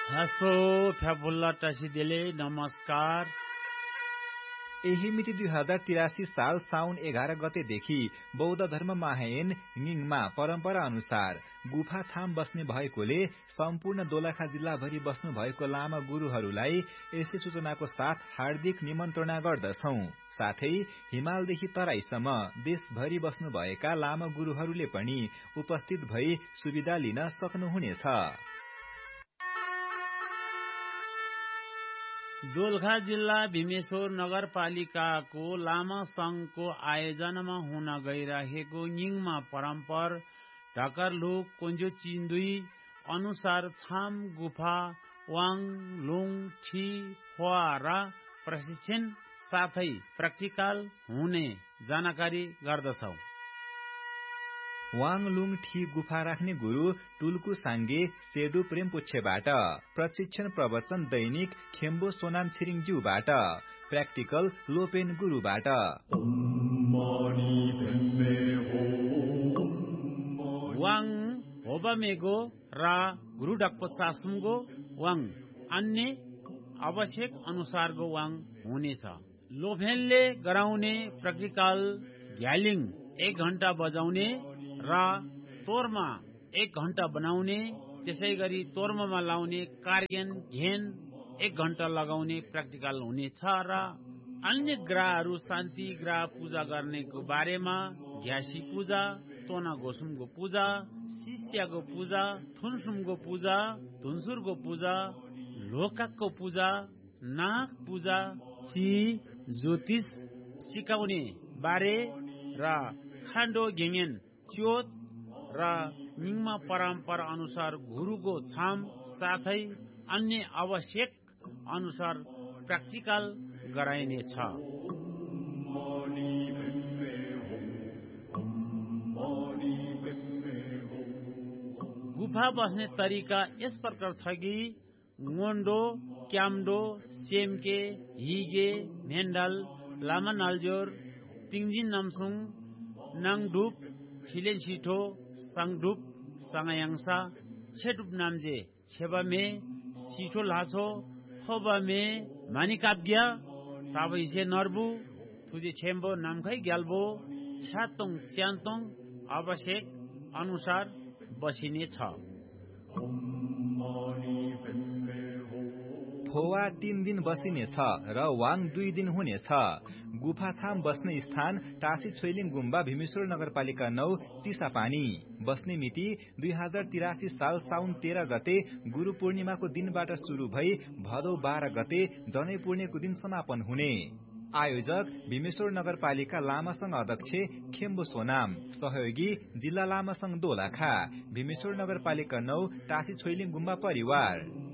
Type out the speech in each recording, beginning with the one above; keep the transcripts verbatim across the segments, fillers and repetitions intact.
हसो फ्याफुल्ला टसिदेले नमस्कार। यही मिति दुई हजार तिरासी साल साउन एघार गतेदेखि बौद्ध धर्म महायन निङमा परम्परा अनुसार गुफा छाम बस्ने भएकोले सम्पूर्ण दोलखा जिल्लाभरि बस्नु भएको लामा गुरूहरूलाई यसै सूचनाको साथ हार्दिक निमन्त्रणा गर्दछौ। साथै हिमालदेखि तराईसम्म देशभरि बस्नु भएका लामा गुरूहरूले पनि उपस्थित भई सुविधा लिन सक्नुहुनेछ। दोलखा जिल्ला भीमेश्वर नगरपालिकाको लामा संघको आयोजनामा हुन गइरहेको निङमा परम्पर ढकरलुक कोन्जो चिन्दुई अनुसार छाम गुफा वाङ लुङ ठी फुवा प्रशिक्षण साथै प्र्याक्टिकल हुने जानकारी गर्दछौ। वाङ लुङ ठी गुफा राख्ने गुरु टुल्कु साङ्गे सेडु प्रेमपुच्छेबाट, प्रशिक्षण प्रवचन दैनिक खेम्बो सोनाम छिरिङज्यूबाट, प्र्याक्टिकल लोपेन गुरुबाट। वाङ होबामेगो र गुरु डक्पो सासुमगो वाङ अन्य आवश्यक अनुसारको वाङ हुनेछ। लोफेनले गराउने प्र्याक्टिकल घ्यालिङ एक घण्टा बजाउने र तोरमा एक घण्टा बनाउने, त्यसै गरी तोर्मामा लाउने कार्यान घेन एक घण्टा लगाउने प्र्याक्टिकल हुनेछ र अन्य ग्रहहरू शान्ति ग्रह पूजा गर्नेको बारेमा घ्यासी पूजा, तोना गोसुमको पूजा, शिष्यको पूजा, थुनसुमको पूजा, धुन्सुरको पूजा, लोकाकको पूजा, नाग पूजा, सी ज्योतिष सिकाउने बारे र खान्डो घेङेन च्योत र निङमा परम्परा अनुसार गुरुको छाम साथै अन्य आवश्यक अनुसार प्र्याक्टिकल गराइनेछ। गुफा बस्ने तरिका यस प्रकार छ कि ngondo, क्याम्डो, सेमके, हिगे, भेन्डल, लामा नालजोर, तिङजिन नामसुङ, नाङडुप, छिलेन सिठो, साङडुप, साङयाङसा, छेडुप नाम्जे, छेबामे, सिठो लाछो, खोबामे, मानिकाब्य, ताबैसे नर्बु, थुजे छेम्बो नामखै ग्याल्बो, छ्यातोङ च्यान्तोङ आवश्यक अनुसार बसिने छ। फोवा तीन दिन बसिनेछ र वाङ दुई दिन हुनेछ। गुफा छाम बस्ने स्थान टासी छोइलिङ गुम्बा भीमेश्वर नगरपालिका नौ चिसापानी। बस्ने मिति दुई हजार तिरासी साल साउन तेह्र गते गुरु पूर्णिमाको दिनबाट शुरू भई भदौ बाह्र गते जनै पूर्णेको दिन समापन हुने। आयोजक भीमेश्वर नगरपालिका लामा संघ अध्यक्ष खेम्बो सोनाम, सहयोगी जिल्ला लामा संघ दोलखा, भीमेश्वर नगरपालिका नौ टासी छोइलिङ गुम्बा परिवार।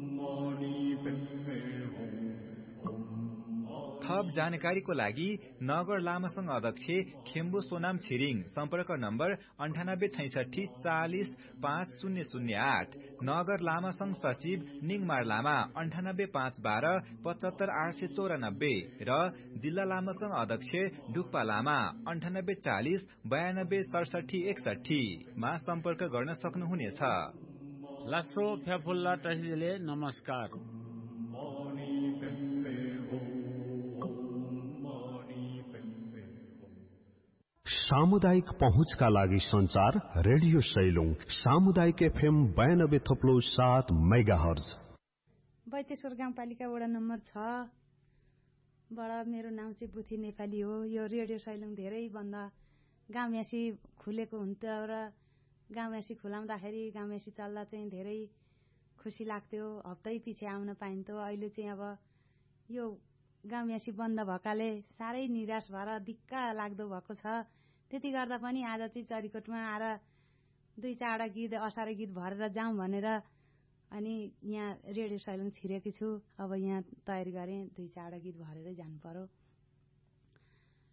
थप जानकारीको लागि नगर लामा संघ अध्यक्ष खेम्बो सोनाम छिरिङ, सम्पर्क नम्बर अन्ठानब्बे छैसठी चालिस पाँच शून्य शून्य आठ, नगर लामा संघ सचिव निङमार लामा अन्ठानब्बे पाँच बाह्र पचहत्तर आठ सय चौरानब्बे र जिल्ला लामा संघ अध्यक्ष डुक्पा लामा अन्ठानब्बे चालिस बयानब्बे सडसठी एकसठी मा सम्पर्क गर्न सक्नुहुनेछ। लासो फ्याफुल्ला टसिदेले नमस्कार। सामुदायिक पहुँचका लागि संचार रेडियो सैलुङ सामुदायिक एफएम बयानब्बे थप्लो सात मेगा हर्ज। बैतेश्वर गाउँपालिका वडा नम्बर छ बाट मेरो नाम चाहिँ बुथी नेपाली हो। यो रेडियो सैलुङ धेरै भन्दा गाउँयासी खुलेको हुन्थ्यो र गाउँयासी खुलाउँदाखेरि गाउँयासी चल्दा चाहिँ धेरै खुसी लाग्थ्यो। हप्तै पछि आउन पाइन्थ्यो। अहिले चाहिँ अब यो गाउँयासी बन्द भएकाले साह्रै निराश भएर दिक्क लाग्दो भएको छ। त्यति गर्दा पनि आज चाहिँ चरीकोटमा आएर दुई चारवटा गीत असारे गीत भरेर जाउँ भनेर अनि यहाँ रेडियो सैलुङ छिरेकी छु। अब यहाँ तयारी गरेँ, दुई चारवटा गीत भरेरै जानु पर्यो।